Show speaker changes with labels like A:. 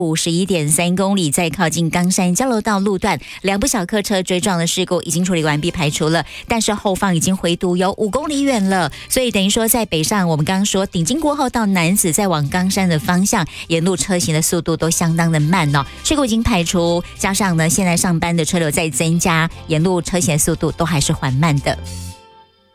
A: 51.3公里，在靠近冈山交流道路段，2部小客车追撞的事故已经处理完毕排除了，但是后方已经回堵有5公里远了，所以等于说在北上，我们刚刚说顶金过后到楠梓，再往冈山的方向，沿路车行的速度都相当的慢哦。事故已经排除，加上呢现在上班的车流在增加，沿路车行的速度都还是缓慢的。